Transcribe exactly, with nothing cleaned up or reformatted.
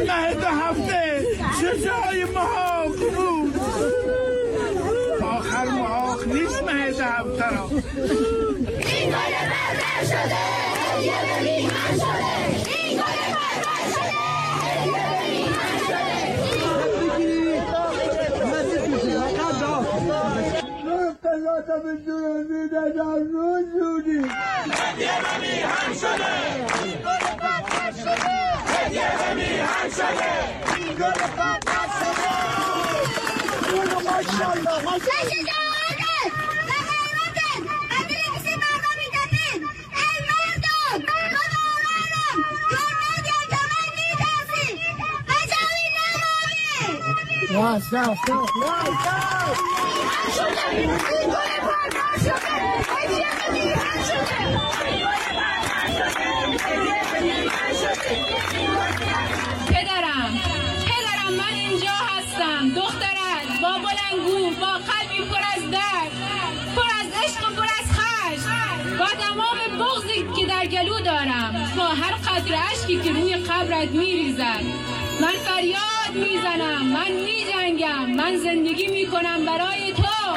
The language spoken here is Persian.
مه دو هفته شجاعی محاق بود آخر محاق نیست مه دو هفته را این گل بربر شده هدیه به میهن شده این گل بربر شده هدیه به میهن شده قضاتا به جنوبی در روز زودی هدیه به میهن شده این گل بربر شده هدیه به میهن شده این گل بربر شده ماشاءالله ماشاءالله Wow, stop, stop, wow, stop! پدرم، پدرم من اینجا هستم دخترت با بلندگو با قلبی پر از درد پر از عشق و پر از خشم با تمام بغضی که در گلو دارم با هر قطره اشکی که روی قبرت میریزد من فریاد میزنم من میجنگم من زندگی میکنم برای تو